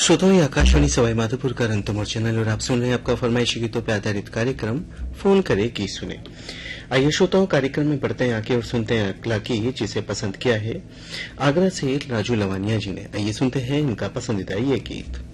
श्रोताओं, ये आकाशवाणी सवाई माधोपुर का रंगतमोर चैनल और आप सुन रहे हैं आपका फरमाइशी गीतों पर आधारित कार्यक्रम फोन करे की सुने। आइए श्रोताओं, कार्यक्रम में बढ़ते हैं आगे और सुनते हैं अगला गीत जिसे पसंद किया है आगरा से राजू लवानिया जी ने। आइए सुनते हैं इनका पसंदीदा ये गीत।